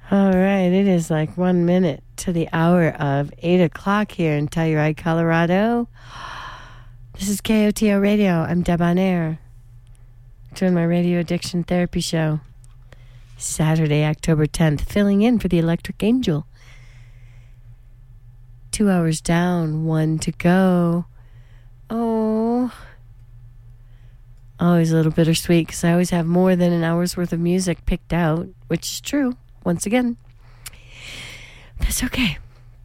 All right, it is like 1 minute to the hour of 8 o'clock here in Telluride, Colorado. This is KOTO Radio. I'm Deb on Air. Doing my radio addiction therapy show. Saturday, October 10th, filling in for the Electric Angel. 2 hours down, 1 to go. Oh, always a little bittersweet because I always have more than an hour's worth of music picked out, which is true. Once again, that's okay.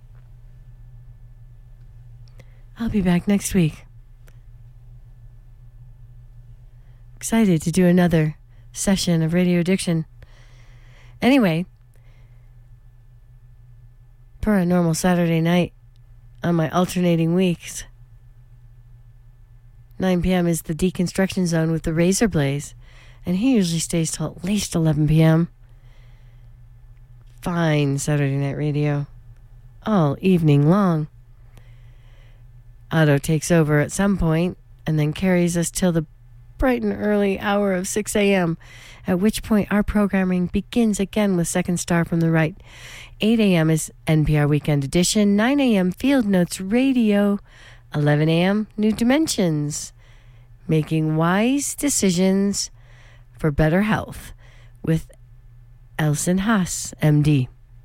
I'll be back next week. Excited to do another session of Radio Addiction. Anyway, for a normal Saturday night on my alternating weeks, 9 p.m. is the deconstruction zone with the Razor Blaze, and he usually stays till at least 11 p.m. Fine Saturday night radio all evening long. Otto takes over at some point and then carries us till the bright and early hour of 6 a.m., at which point our programming begins again with Second Star from the Right. 8 a.m. is NPR Weekend Edition, 9 a.m. Field Notes Radio, 11 a.m. New Dimensions, Making Wise Decisions for Better Health with Elson Haas, MD.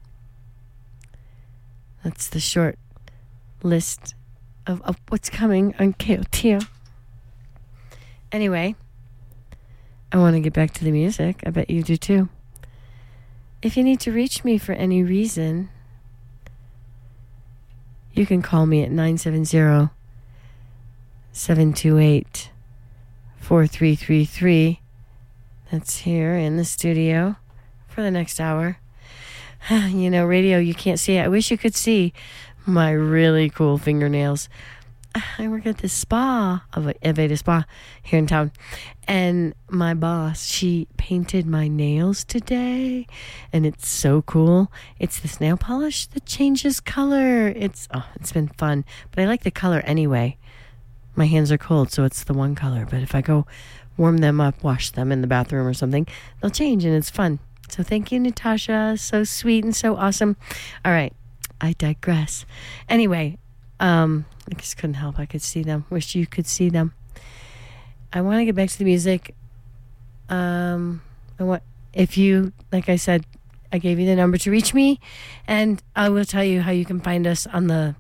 That's the short list of what's coming on KOTO. Anyway, I want to get back to the music. I bet you do too. If you need to reach me for any reason, you can call me at 970-728-4333. That's here in the studio for the next hour. You know, radio, you can't see it. I wish you could see my really cool fingernails. I work at this spa, Aveda Spa, here in town. And my boss, she painted my nails today. And it's so cool. It's this nail polish that changes color. It's been fun. But I like the color anyway. My hands are cold, so it's the one color. But if I go warm them up, wash them in the bathroom or something, they'll change, and it's fun. So thank you, Natasha. So sweet and so awesome. All right. I digress. Anyway, I just couldn't help. I could see them. Wish you could see them. I want to get back to the music. If you, like I said, I gave you the number to reach me, and I will tell you how you can find us on the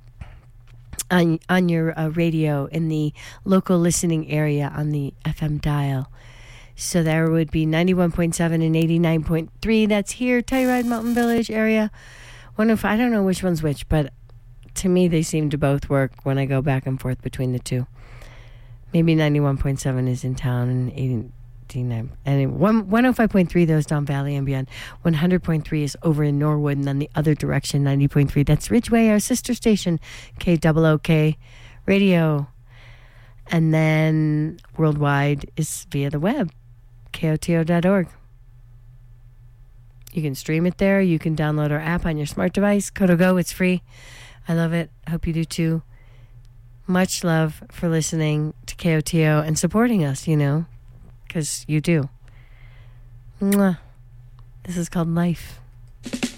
on your radio in the local listening area on the FM dial. So there would be 91.7 and 89.3. That's here, Telluride Mountain Village area. I don't know which one's which, but to me they seem to both work when I go back and forth between the two. Maybe 91.7 is in town and 89, and 105.3 though is down Valley and beyond. 100.3 is over in Norwood, and then the other direction, 90.3. That's Ridgeway, our sister station, KOOK Radio. And then worldwide is via the web, KOTO.org. You can stream it there. You can download our app on your smart device. KOTO Go, it's free. I love it. I hope you do too. Much love for listening to KOTO and supporting us, you know, because you do. Mwah. This is called Life.